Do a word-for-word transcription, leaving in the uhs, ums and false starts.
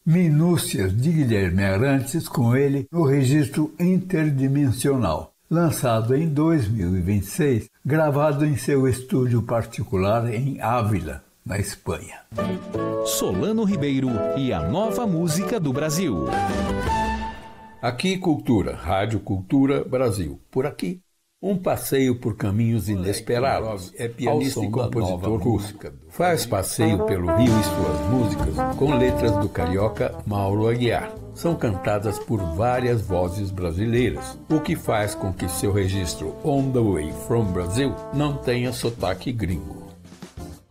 Minúcias de Guilherme Arantes com ele no registro interdimensional, lançado em dois mil e vinte e seis, gravado em seu estúdio particular em Ávila, na Espanha. Solano Ribeiro e a nova música do Brasil. Aqui Cultura, Rádio Cultura Brasil. Por aqui, um passeio por caminhos inesperados. É pianista e compositor russo. Faz passeio pelo Rio e suas músicas com letras do carioca Mauro Aguiar. São cantadas por várias vozes brasileiras, o que faz com que seu registro On the Way from Brazil não tenha sotaque gringo.